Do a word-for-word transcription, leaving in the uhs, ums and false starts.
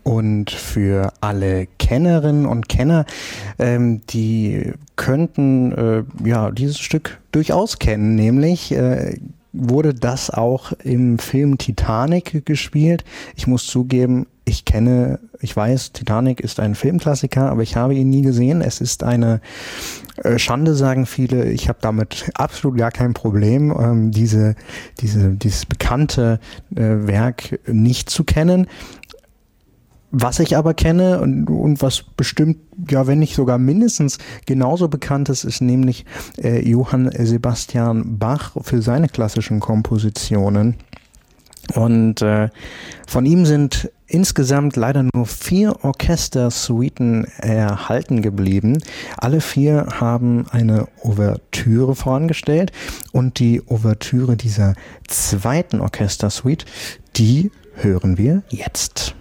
Und für alle Kennerinnen und Kenner, ähm, die könnten äh, ja dieses Stück durchaus kennen, nämlich äh, wurde das auch im Film Titanic gespielt. Ich muss zugeben, ich kenne, ich weiß, Titanic ist ein Filmklassiker, aber ich habe ihn nie gesehen. Es ist eine äh, Schande, sagen viele. Ich habe damit absolut gar kein Problem, ähm, diese, diese, dieses bekannte äh, Werk nicht zu kennen. Was ich aber kenne und, und was bestimmt, ja, wenn nicht sogar mindestens genauso bekannt ist, ist nämlich äh, Johann Sebastian Bach für seine klassischen Kompositionen. Und äh, von ihm sind insgesamt leider nur vier Orchestersuiten erhalten geblieben. Alle vier haben eine Ouvertüre vorangestellt und die Ouvertüre dieser zweiten Orchestersuite, die hören wir jetzt.